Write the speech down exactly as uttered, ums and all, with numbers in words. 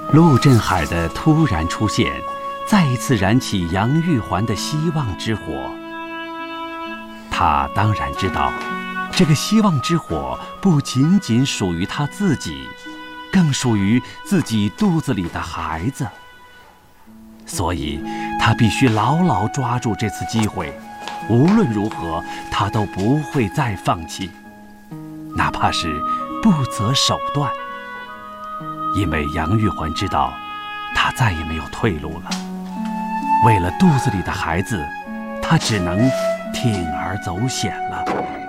陆振海的突然出现，再一次燃起杨玉环的希望之火。他当然知道，这个希望之火不仅仅属于他自己，更属于自己肚子里的孩子。所以他必须牢牢抓住这次机会，无论如何他都不会再放弃，哪怕是不择手段。因为杨玉环知道，他再也没有退路了。为了肚子里的孩子，他只能铤而走险了。